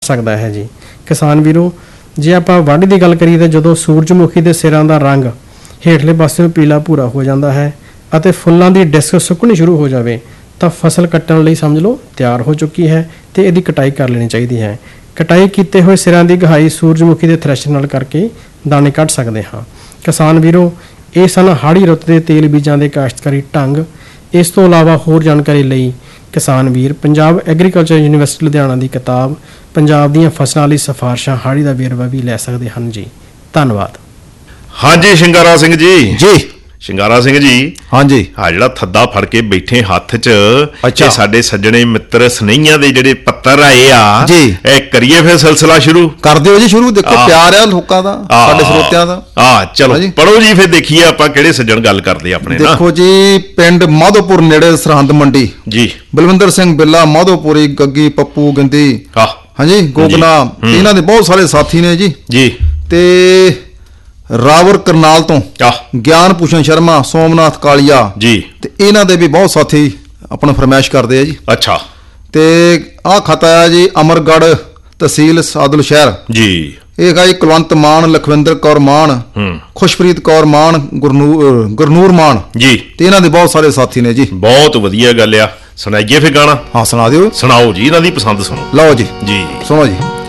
ਸਕਦਾ ਹੈ ਜੀ। ਕਿਸਾਨ ਵੀਰੋ, ਜੇ ਆਪਾਂ ਵਾਢੀ ਦੀ ਗੱਲ ਕਰੀਏ ਤਾਂ ਜਦੋਂ ਸੂਰਜਮੁਖੀ ਦੇ ਸਿਰਾਂ ਦਾ ਰੰਗ ਹੇਠਲੇ ਪਾਸਿਓਂ ਪੀਲਾ ਭੂਰਾ ਹੋ ਜਾਂਦਾ ਹੈ ਅਤੇ ਫੁੱਲਾਂ ਦੀ ਡਿਸਕ ਸੁੱਕਣੀ ਸ਼ੁਰੂ ਹੋ ਜਾਵੇ ਤਾਂ ਫਸਲ ਕੱਟਣ ਲਈ ਸਮਝ ਲਓ ਤਿਆਰ ਹੋ ਚੁੱਕੀ ਹੈ ਤੇ ਇਹਦੀ ਕਟਾਈ ਕਰ ਲੈਣੀ ਚਾਹੀਦੀ ਹੈ। ਕਟਾਈ ਕੀਤੇ ਹੋਏ ਸਿਰਾਂ ਦੀ ਗਹਾਈ ਸੂਰਜਮੁਖੀ ਦੇ ਥ੍ਰੈਸ਼ਰ ਨਾਲ ਕਰਕੇ ਦਾਣੇ ਕੱਢ ਸਕਦੇ ਹਾਂ। ਕਿਸਾਨ ਵੀਰੋ, ਇਹ ਸਨ ਹਾੜੀ ਰੁੱਤ ਦੇ ਤੇਲ ਬੀਜਾਂ ਦੇ ਕਾਸ਼ਤਕਾਰੀ ਢੰਗ। ਇਸ ਤੋਂ ਇਲਾਵਾ ਹੋਰ ਜਾਣਕਾਰੀ ਲਈ ਕਿਸਾਨ ਵੀਰ ਪੰਜਾਬ ਐਗਰੀਕਲਚਰ ਯੂਨੀਵਰਸਿਟੀ ਲੁਧਿਆਣਾ ਦੀ ਕਿਤਾਬ ਪੰਜਾਬ ਦੀਆਂ ਫਸਲਾਂ ਲਈ ਸਿਫਾਰਸ਼ਾਂ ਹਾੜੀ ਦਾ ਵੇਰਵਾ ਵੀ ਲੈ ਸਕਦੇ ਹਨ ਜੀ। ਧੰਨਵਾਦ। ਹਾਂਜੀ ਸ਼ਿੰਗਾਰਾ ਸਿੰਘ ਜੀ। ਜੀ ਸ਼ਿੰਗਾਰਾ ਸਿੰਘ ਜੀ, ਹਾਂਜੀ, ਆ ਜਿਹੜਾ ਥੱਦਾ ਫੜ ਕੇ ਬੈਠੇ ਹੱਥ 'ਚ, ਅੱਛਾ, ਇਹ ਸਾਡੇ ਸੱਜਣੇ ਮਿੱਤਰ ਸਨੇਹੀਆਂ ਦੇ ਜਿਹੜੇ ਪੱਤਰ ਆਏ ਆ ਜੀ, ਇਹ ਕਰੀਏ ਫਿਰ ਸਿਲਸਿਲਾ ਸ਼ੁਰੂ ਕਰ ਦਿਓ ਜੀ ਸ਼ੁਰੂ। ਦੇਖੋ ਪਿਆਰ ਆ ਲੋਕਾਂ ਦਾ, ਸਾਡੇ ਸਰੋਤਿਆਂ ਦਾ। ਚਲੋ ਪੜੋ ਜੀ, ਫਿਰ ਦੇਖੀਏ ਆਪਾਂ ਕਿਹੜੇ ਸੱਜਣ ਗੱਲ ਕਰਦੇ ਆਪਣੇ ਨਾਲ। ਦੇਖੋ ਜੀ, ਪਿੰਡ ਮਾਧੋਪੁਰ ਨੇੜੇ ਸਰਹੰਦ ਮੰਡੀ ਜੀ, ਬਲਵਿੰਦਰ ਸਿੰਘ ਬਿੱਲਾ ਮਾਧੋਪੁਰੀ, ਗੱਗੀ ਪੱਪੂ ਗਿੰਦੀ, ਹਾਂਜੀ ਗੋਗਨਾ, ਇਹਨਾਂ ਦੇ ਬਹੁਤ ਸਾਰੇ ਸਾਥੀ ਨੇ ਜੀ। ਜੀ ਤੇ ਰਾਵਰ ਕਰਨਾਲ ਤੋਂ ਗਿਆਨ ਭੂਸ਼ਣ ਸ਼ਰਮਾ, ਸੋਮਨਾਥ ਕਾਲੀਆ ਜੀ, ਤੇ ਇਹਨਾਂ ਦੇ ਵੀ ਬਹੁਤ ਸਾਥੀ ਆਪਣਾ ਫਰਮਾਇਸ਼ ਕਰਦੇ ਆ ਜੀ। ਅੱਛਾ, ਤੇ ਆਹ ਖਾਤਾ ਆ ਜੀ ਅਮਰਗੜ੍ਹ, ਤਹਿਸੀਲ ਸਾਦੁਲ ਸ਼ਹਿਰ ਜੀ। ਇਹ ਹੈ ਜੀ ਕੁਲਵੰਤ ਮਾਨ, ਲਖਵਿੰਦਰ ਕੌਰ ਮਾਨ, ਖੁਸ਼ਪ੍ਰੀਤ ਕੌਰ ਮਾਨ, ਗੁਰਨੂਰ ਮਾਨ ਜੀ, ਤੇ ਇਹਨਾਂ ਦੇ ਬਹੁਤ ਸਾਰੇ ਸਾਥੀ ਨੇ ਜੀ। ਬਹੁਤ ਵਧੀਆ ਗੱਲ ਆ। ਸੁਣਾਈਏ ਫਿਰ ਗਾਣਾ? ਹਾਂ ਸੁਣਾ ਦਿਓ। ਸੁਣਾਓ ਜੀ, ਇਹਨਾਂ ਦੀ ਪਸੰਦ ਸੁਣੋ। ਲਓ ਜੀ, ਜੀ ਸੁਣੋ ਜੀ।